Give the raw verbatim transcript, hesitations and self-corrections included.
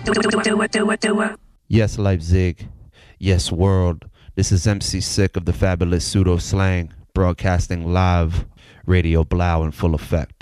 Yes, Leipzig. Yes, world. This is M C Sick of the Fabulous Pseudo Slang, broadcasting live, Radio Blau in full effect.